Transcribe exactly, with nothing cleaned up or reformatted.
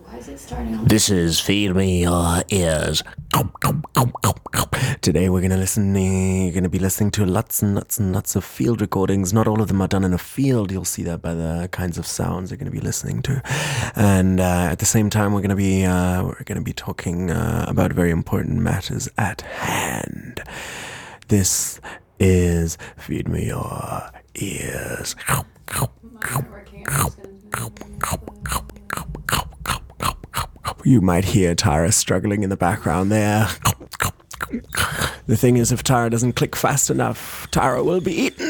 This is Feed Me Your Ears. Today we're gonna listen. You're gonna be listening to lots and lots and lots of field recordings. Not all of them are done in a field. You'll see that by the kinds of sounds you're gonna be listening to. And uh, at the same time, we're gonna be uh, we're gonna be talking uh, about very important matters at hand. This is Feed Me Your Ears. You might hear Tara struggling in the background there. The thing is, if Tara doesn't click fast enough, Tara will be eaten.